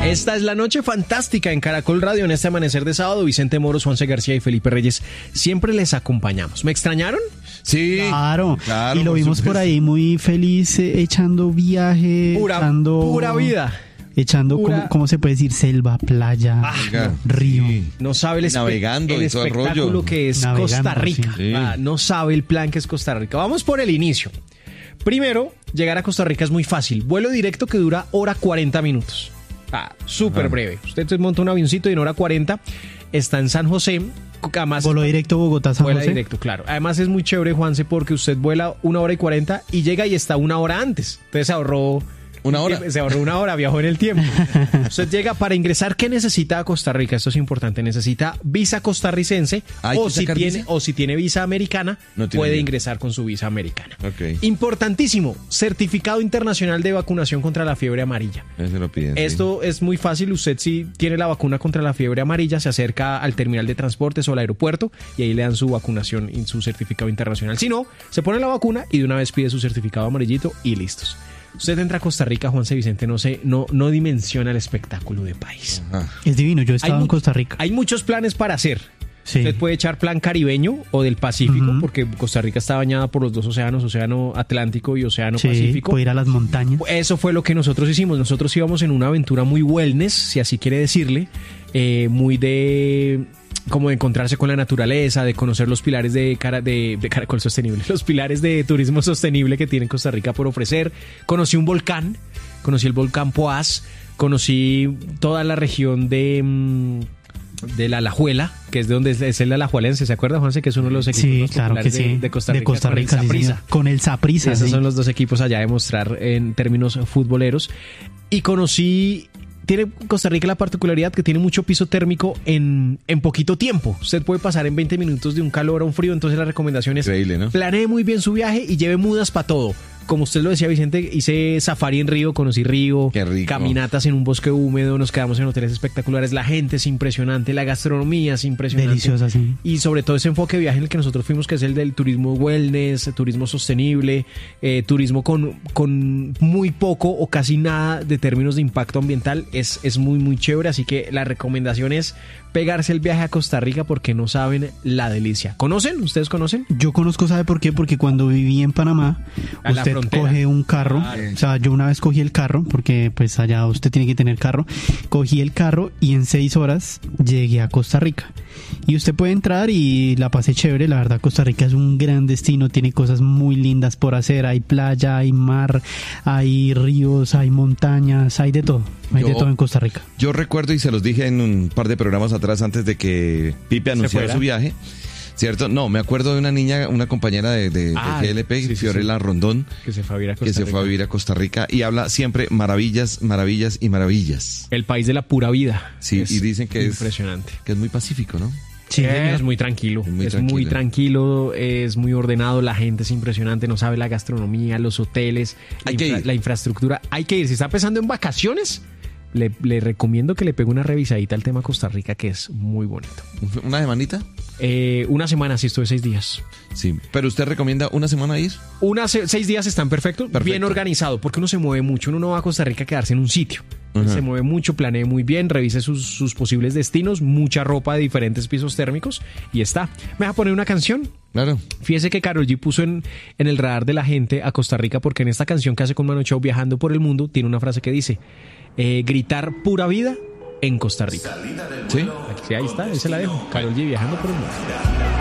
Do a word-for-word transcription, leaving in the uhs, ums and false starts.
Esta es la noche fantástica en Caracol Radio. En este amanecer de sábado, Vicente Moros, Juanse García y Felipe Reyes siempre les acompañamos. ¿Me extrañaron? Sí, claro, claro y lo por vimos supuesto. por ahí muy feliz, eh, echando viaje, Pura, echando, pura vida. echando, Pura- ¿cómo, cómo se puede decir? Selva, playa, Oiga, río. sí. No sabe el, espe- Navegando el y todo el espectáculo rollo. que es Navegando, Costa Rica. sí. Ah, no sabe el plan que es Costa Rica. Vamos por el inicio. Primero, llegar a Costa Rica es muy fácil. Vuelo directo que dura hora cuarenta minutos. Ah, súper Ajá. breve. Usted se monta un avioncito y en hora cuarenta está en San José. Además, Voló directo Bogotá, San vuela José. directo, claro. Además es muy chévere, Juanse, porque usted vuela una hora y cuarenta y llega y está una hora antes. Entonces se ahorró... Una hora. Se ahorró una hora, viajó en el tiempo. Usted llega para ingresar. ¿Qué necesita a Costa Rica? Esto es importante. Necesita visa costarricense ¿Hay o que si, sacar tiene, visa? o si tiene visa americana, No tiene puede visa. ingresar con su visa americana. Ok. Importantísimo, certificado internacional de vacunación contra la fiebre amarilla. Eso lo piden. sí. Esto es muy fácil. Usted, si tiene la vacuna contra la fiebre amarilla, se acerca al terminal de transportes o al aeropuerto y ahí le dan su vacunación y su certificado internacional. Si no, se pone la vacuna y de una vez pide su certificado amarillito y listos. Usted entra a Costa Rica, Juanse Vicente, no sé, no, no dimensiona el espectáculo de país. Ah, Es divino, yo he estado Hay en mu- Costa Rica. Hay muchos planes para hacer. Sí. Usted puede echar plan caribeño o del Pacífico, Ujú. porque Costa Rica está bañada por los dos océanos, Océano Atlántico y Océano Sí, Pacífico. puede ir a las montañas. Eso fue lo que nosotros hicimos. Nosotros íbamos en una aventura muy wellness, si así quiere decirle, eh, muy de como de encontrarse con la naturaleza, de conocer los pilares de, cara, de, de Caracol Sostenible, los pilares de turismo sostenible que tiene Costa Rica por ofrecer. Conocí un volcán, conocí el volcán Poás, conocí toda la región de... mm, de la Alajuela, que es de donde es, es el alajuelense, ¿se acuerda, Juanse? Que es uno de los equipos Sí, más claro que populares sí. de, de Costa Rica, de Costa Rica, con el sí, Saprissa. señor. Con el Saprissa, Esos sí. son los dos equipos allá de mostrar en términos futboleros. Y conocí... Tiene Costa Rica la particularidad que tiene mucho piso térmico en, en poquito tiempo. Usted puede pasar en veinte minutos de un calor a un frío, entonces la recomendación es Increíble, ¿no? planee muy bien su viaje y lleve mudas para todo. Como usted lo decía, Vicente, hice safari en Río, conocí Río, Qué rico. caminatas en un bosque húmedo, nos quedamos en hoteles espectaculares, la gente es impresionante, la gastronomía es impresionante. Deliciosa, sí. Y sobre todo ese enfoque de viaje en el que nosotros fuimos, que es el del turismo wellness, turismo sostenible, eh, turismo con, con muy poco o casi nada de términos de impacto ambiental, es, es muy, muy chévere. Así que la recomendación es pegarse el viaje a Costa Rica porque no saben la delicia. ¿Conocen? ¿Ustedes conocen? Yo conozco, ¿sabe por qué? Porque cuando viví en Panamá, A la usted frontera. coge un carro, Claro. o sea, yo una vez cogí el carro, porque pues allá usted tiene que tener carro, cogí el carro y en seis horas llegué a Costa Rica. Y usted puede entrar y la pasé chévere, la verdad Costa Rica es un gran destino, tiene cosas muy lindas por hacer, hay playa, hay mar, hay ríos, hay montañas, hay de todo, hay Yo- de todo en Costa Rica. Yo recuerdo, y se los dije en un par de programas atrás antes de que Pipe anunciara fuera. su viaje, ¿cierto? No, me acuerdo de una niña, una compañera de, de, de Ah, G L P, sí, sí, Fiorella Rondón, Que se fue a vivir a Costa que se Rica. fue a vivir a Costa Rica y habla siempre maravillas, maravillas y maravillas. El país de la pura vida. Sí, Es y dicen que es- impresionante. Que es muy pacífico, ¿no? Sí, Eh, señor. es muy tranquilo, Es muy es tranquilo. muy tranquilo, es muy ordenado, la gente es impresionante, no sabe la gastronomía, los hoteles, la, Hay que infra- ir. la infraestructura. Hay que ir. Si está pensando en vacaciones, le, le recomiendo que le pegue una revisadita al tema Costa Rica, que es muy bonito. ¿Una semanita? Eh, una semana, sí, estuve seis días. Sí. ¿Pero usted recomienda una semana ir? Una, se- seis días están perfectos, Perfecto. bien organizado, porque uno se mueve mucho, uno no va a Costa Rica a quedarse en un sitio. Ajá. Se mueve mucho, planee muy bien, revise sus, sus posibles destinos, mucha ropa de diferentes pisos térmicos y está. ¿Me va a poner una canción? Claro. Fíjese que Karol G puso en, en el radar de la gente a Costa Rica porque en esta canción que hace con Mano Chao Viajando por el Mundo tiene una frase que dice eh, gritar pura vida en Costa Rica. Sí. Aquí, ahí está, ahí se la dejo. Karol G Viajando por el Mundo.